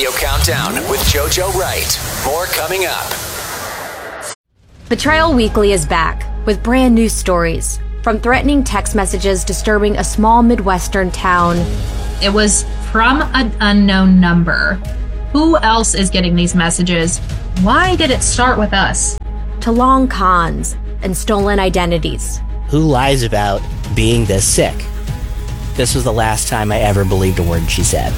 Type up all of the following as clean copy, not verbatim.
Radio Countdown with JoJo Wright. More coming up. Betrayal Weekly is back with brand new stories. From threatening text messages disturbing a small Midwestern town. It was from an unknown number. Who else is getting these messages? Why did it start with us? To long cons and stolen identities. Who lies about being this sick? This was the last time I ever believed a word she said.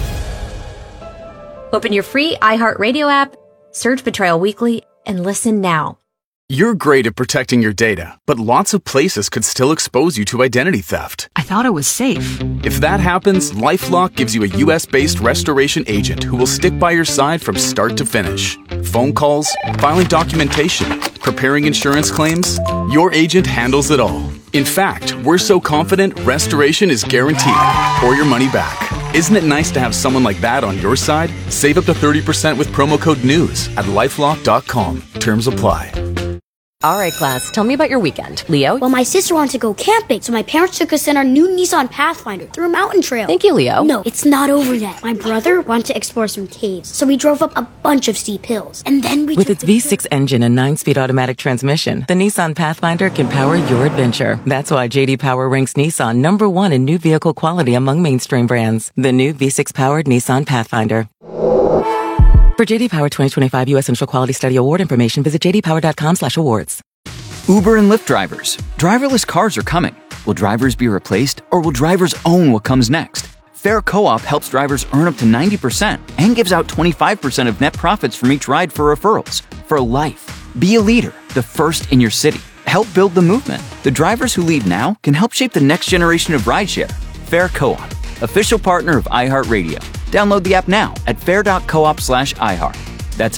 Open your free iHeartRadio app, search Betrayal Weekly, and listen now. You're great at protecting your data, but lots of places could still expose you to identity theft. I thought it was safe. If that happens, LifeLock gives you a US-based restoration agent who will stick by your side from start to finish. Phone calls, filing documentation, preparing insurance claims, your agent handles it all. In fact, we're so confident restoration is guaranteed or your money back. Isn't it nice to have someone like that on your side? Save up to 30% with promo code NEWS at LifeLock.com. Terms apply. All right, class, tell me about your weekend. Leo? Well, my sister wanted to go camping, so my parents took us in our new Nissan Pathfinder through a mountain trail. Thank you, Leo. No, it's not over yet. My brother wanted to explore some caves, so we drove up a bunch of steep hills. And then we With its V6 engine and 9-speed automatic transmission, the Nissan Pathfinder can power your adventure. That's why J.D. Power ranks Nissan #1 in new vehicle quality among mainstream brands. The new V6-powered Nissan Pathfinder. For J.D. Power 2025 U.S. Initial Quality Study Award information, visit jdpower.com/awards. Uber and Lyft drivers. Driverless cars are coming. Will drivers be replaced, or will drivers own what comes next? Fair Co-op helps drivers earn up to 90% and gives out 25% of net profits from each ride for referrals. For life. Be a leader, the first in your city. Help build the movement. The drivers who lead now can help shape the next generation of rideshare. Fair Co-op. Official partner of iHeartRadio. Download the app now at fair.coop/iHeart. That's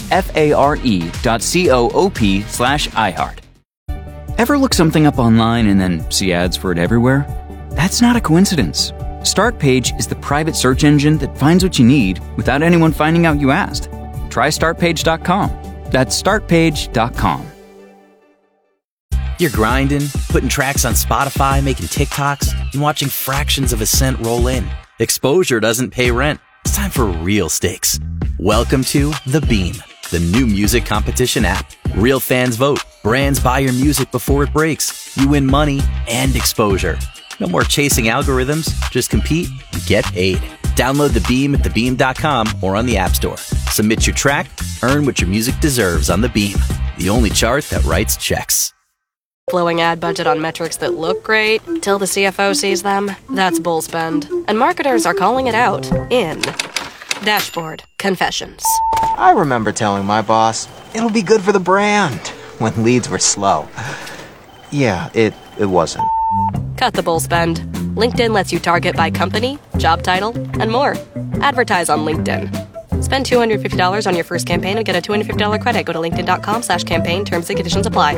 FARE.coop/iHeart. Ever look something up online and then see ads for it everywhere? That's not a coincidence. Startpage is the private search engine that finds what you need without anyone finding out you asked. Try startpage.com. That's startpage.com. You're grinding, putting tracks on Spotify, making TikToks, and watching fractions of a cent roll in. Exposure doesn't pay rent. It's time for real stakes. Welcome to The Beam, the new music competition app. Real fans vote. Brands buy your music before it breaks. You win money and exposure. No more chasing algorithms. Just compete and get paid. Download The Beam at thebeam.com or on the App Store. Submit your track, earn what your music deserves on The Beam, the only chart that writes checks. Blowing ad budget on metrics that look great till the CFO sees them. That's bull spend. And marketers are calling it out in Dashboard Confessions. I remember telling my boss, it'll be good for the brand, when leads were slow. Yeah, it wasn't. Cut the bull spend. LinkedIn lets you target by company, job title, and more. Advertise on LinkedIn. Spend $250 on your first campaign and get a $250 credit. Go to linkedin.com/campaign. Terms and conditions apply.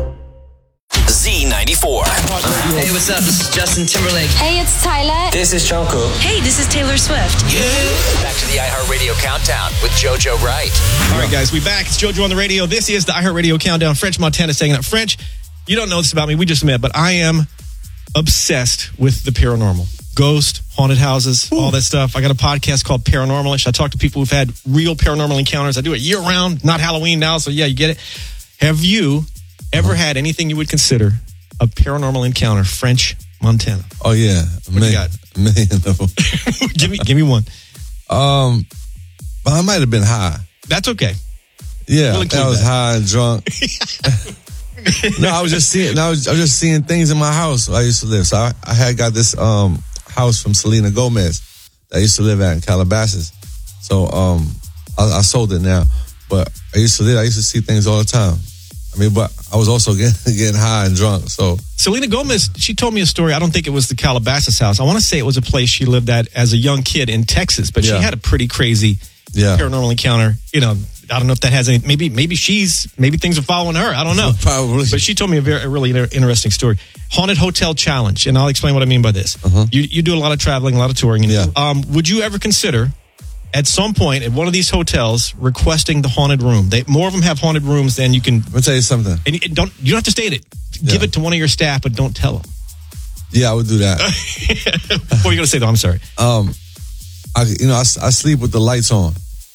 Z94. Hey, what's up? This is Justin Timberlake. Hey, it's Tyler. This is Jungkook. Hey, this is Taylor Swift. Yeah. Back to the iHeartRadio Countdown with JoJo Wright. All right, guys, we back. It's JoJo on the radio. This is the iHeartRadio Countdown. French Montana saying that. French, you don't know this about me. We just met, but I am obsessed with the paranormal. Ghost, haunted houses, all that stuff. I got a podcast called Paranormalish. I talk to people who've had real paranormal encounters. I do it year-round, not Halloween now, so yeah, you get it. Have you ever had anything you would consider a paranormal encounter? French Montana. Oh yeah, what you got? A million of them. give me one. But I might have been high. That's okay. Yeah, I was high and drunk. No, I was just seeing things in my house where I used to live. So I had got this house from Selena Gomez that I used to live at in Calabasas. So I sold it now, but I used to see things all the time. I mean, but I was also getting high and drunk. So Selena Gomez, she told me a story. I don't think it was the Calabasas house. I want to say it was a place she lived at as a young kid in Texas, but she had a pretty crazy paranormal encounter. You know, I don't know if that has any. Maybe things are following her. I don't know. Probably. But she told me a really interesting story. Haunted Hotel Challenge, and I'll explain what I mean by this. You do a lot of traveling, a lot of touring. Would you ever consider, at some point at one of these hotels, requesting the haunted room? More of them have haunted rooms than you can. I'll tell you something. And you don't have to state it. Give it to one of your staff, but don't tell them. Yeah, I would do that. What were you going to say, though? I'm sorry. I sleep with the lights on.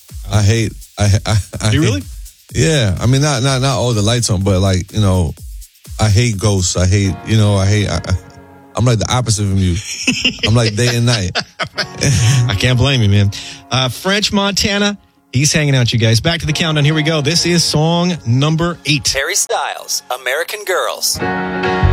I hate. Do you really? Yeah, I mean, not all the lights on, but like, you know, I hate ghosts. I hate. I'm like the opposite of you. I'm like day and night. I can't blame you, man. French Montana, he's hanging out, you guys. Back to the countdown. Here we go. This is song number 8. Harry Styles, American Girls.